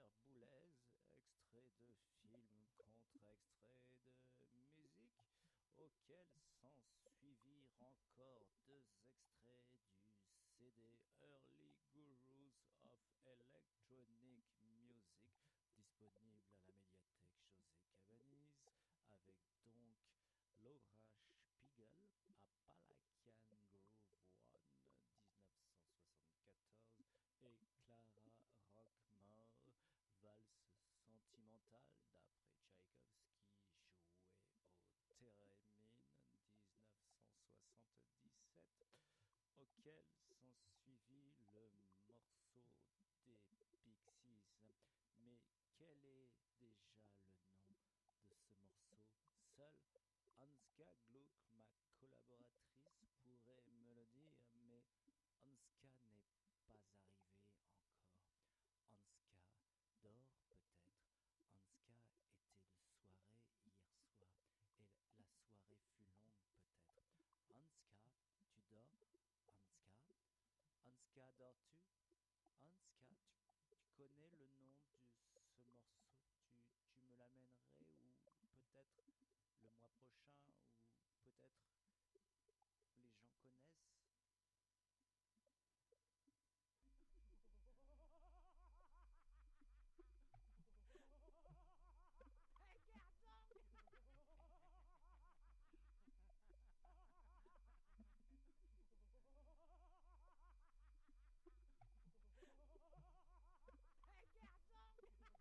Boulez, extrait de film contre extrait de musique, auquel s'en suivirent encore deux extraits du CD Early Gurus of Electronic Music, disponible à la médiathèque José Cabanis, avec donc Laura Spiegel, Appalachian Groove One 1974 et Clara Rockmore, Valse sentimentale d'après Tchaïkovski, jouée au Térémine 1977, auquel s'en suivit le